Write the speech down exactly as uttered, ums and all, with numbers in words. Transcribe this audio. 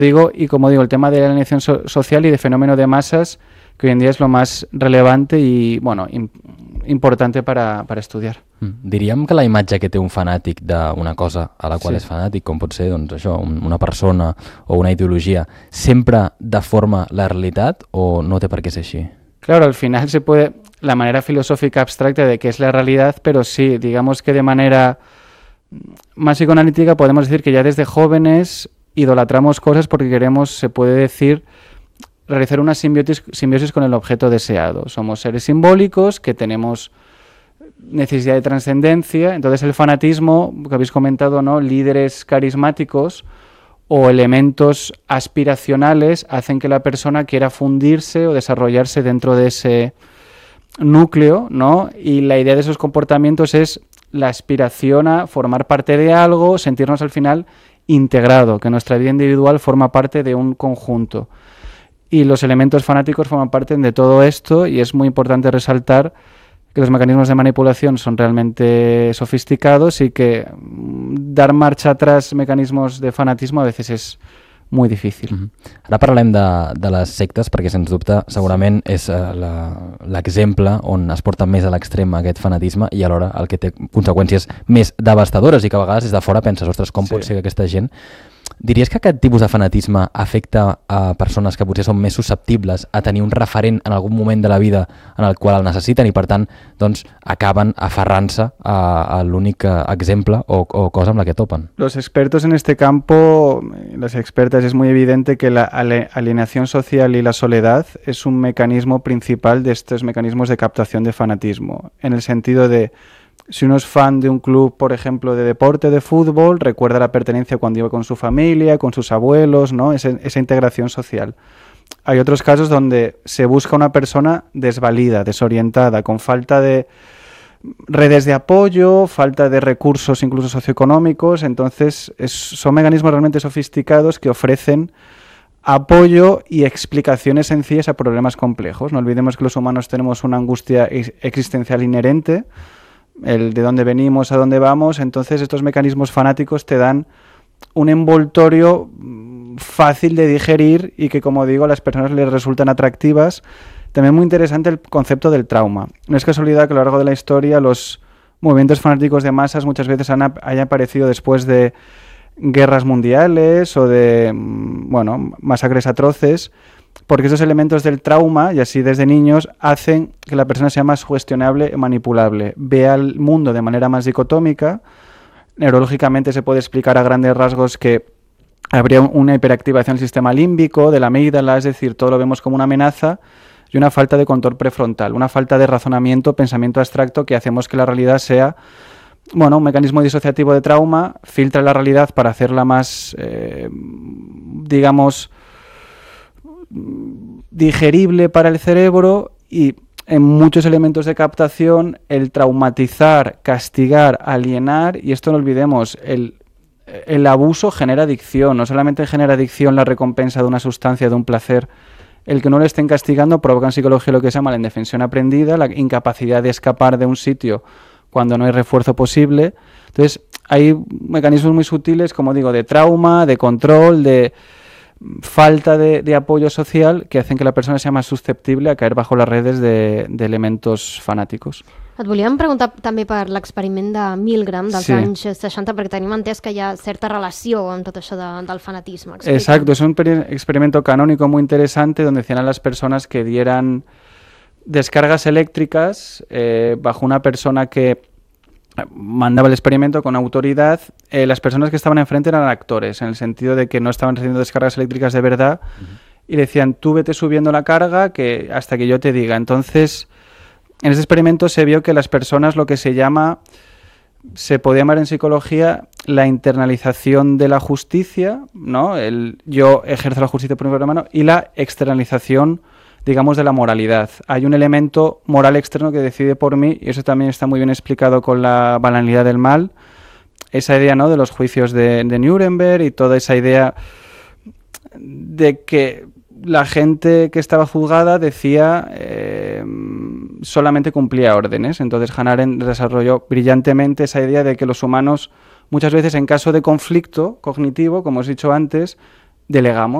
Digo, y como digo, el tema de la alienación so- social y de fenómeno de masas, que hoy en día es lo más relevante y, bueno, im- importante para, para estudiar. Mm. Diríem que la imatge que té un fanàtic d'una cosa a la qual Sí. és fanàtic, com pot ser doncs, això, un, una persona o una ideologia, sempre deforma la realitat o no té per què ser així? Claro, al final se puede, la manera filosófica abstracta de qué es la realidad, pero sí, digamos que de manera más psicoanalítica podemos decir que ya desde jóvenes idolatramos cosas porque queremos, se puede decir, realizar una simbiotis, simbiosis con el objeto deseado. Somos seres simbólicos que tenemos necesidad de trascendencia, entonces el fanatismo, que habéis comentado, ¿no? Líderes carismáticos o elementos aspiracionales hacen que la persona quiera fundirse o desarrollarse dentro de ese núcleo, ¿no? Y la idea de esos comportamientos es la aspiración a formar parte de algo, sentirnos al final integrado, que nuestra vida individual forma parte de un conjunto. Y los elementos fanáticos forman parte de todo esto y es muy importante resaltar que los mecanismos de manipulación son realmente sofisticados y que mm, dar marcha atrás mecanismos de fanatismo a veces es muy difícil. Mm-hmm. Ara parlem de, de les sectes perquè sens dubte segurament és uh, l'exemple on es porta més a l'extrem aquest fanatisme i alhora el que té conseqüències més devastadores i que a vegades des de fora penses, ostres, com sí. pot ser que aquesta gent... Diries que aquest tipus de fanatisme afecta a persones que potser són més susceptibles a tenir un referent en algun moment de la vida en el qual el necessiten i per tant doncs, acaben aferrant-se a, a l'únic exemple o, o cosa amb la que topen? Los expertos en este campo, las expertas, es muy evidente que la alienación social y la soledad es un mecanismo principal de estos mecanismos de captación de fanatismo, en el sentido de si uno es fan de un club, por ejemplo, de deporte, de fútbol, recuerda la pertenencia cuando iba con su familia, con sus abuelos, ¿no? Esa, esa integración social. Hay otros casos donde se busca una persona desvalida, desorientada, con falta de redes de apoyo, falta de recursos incluso socioeconómicos, entonces es, son mecanismos realmente sofisticados que ofrecen apoyo y explicaciones sencillas a problemas complejos. No olvidemos que los humanos tenemos una angustia existencial inherente, el de dónde venimos, a dónde vamos, entonces estos mecanismos fanáticos te dan un envoltorio fácil de digerir y que, como digo, a las personas les resultan atractivas. También muy interesante el concepto del trauma. No es casualidad que a lo largo de la historia los movimientos fanáticos de masas muchas veces han, hayan aparecido después de guerras mundiales o de, bueno, masacres atroces, porque esos elementos del trauma, y así desde niños, hacen que la persona sea más sugestionable y manipulable. Vea el mundo de manera más dicotómica. Neurológicamente se puede explicar a grandes rasgos que habría una hiperactivación del sistema límbico, de la amígdala, es decir, todo lo vemos como una amenaza, y una falta de control prefrontal, una falta de razonamiento, pensamiento abstracto, que hacemos que la realidad sea, bueno, un mecanismo disociativo de trauma, filtra la realidad para hacerla más, eh, digamos, digerible para el cerebro, y en muchos elementos de captación el traumatizar, castigar, alienar, y esto no olvidemos, el, el abuso genera adicción, no solamente genera adicción la recompensa de una sustancia, de un placer, el que no le estén castigando provoca en psicología lo que se llama la indefensión aprendida, la incapacidad de escapar de un sitio cuando no hay refuerzo posible. Entonces hay mecanismos muy sutiles, como digo, de trauma, de control, de falta de, de apoyo social que hacen que la persona sea más susceptible a caer bajo las redes de, de elementos fanáticos. Et volíem preguntar també per l'experiment de Milgram dels sí. anys seixanta, perquè tenim entès que hi ha certa relació amb tot això de, del fanatisme. Explica. Exacto, es un experimento canónico muy interesante donde decían a las personas que dieran descargas eléctricas eh, bajo una persona que mandaba el experimento con autoridad. Eh, las personas que estaban enfrente eran actores, en el sentido de que no estaban recibiendo descargas eléctricas de verdad, uh-huh. y decían, tú vete subiendo la carga que hasta que yo te diga. Entonces, en ese experimento se vio que las personas, lo que se llama, se puede llamar en psicología la internalización de la justicia, ¿no? El yo ejerzo la justicia por mi propia mano, y la externalización, digamos, de la moralidad. Hay un elemento moral externo que decide por mí, y eso también está muy bien explicado con la banalidad del mal, esa idea, ¿no?, de los juicios de, de Nuremberg y toda esa idea de que la gente que estaba juzgada decía eh, solamente cumplía órdenes. Entonces Hannah Arendt desarrolló brillantemente esa idea de que los humanos muchas veces en caso de conflicto cognitivo, como os he dicho antes, delegamos